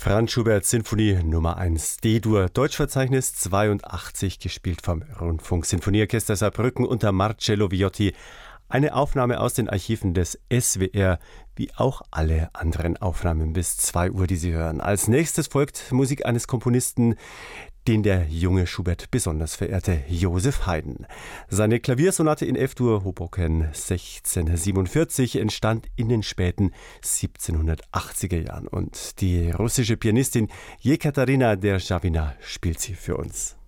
Franz Schubert Sinfonie Nummer 1 D-Dur, Deutschverzeichnis 82, gespielt vom Rundfunksinfonieorchester Saarbrücken unter Marcello Viotti. Eine Aufnahme aus den Archiven des SWR, wie auch alle anderen Aufnahmen bis 2 Uhr, die Sie hören. Als nächstes folgt Musik eines Komponisten, den der junge Schubert besonders verehrte, Joseph Haydn. Seine Klaviersonate in F-Dur, Hoboken 1647, entstand in den späten 1780er Jahren. Und die russische Pianistin Jekaterina Derschawina spielt sie für uns.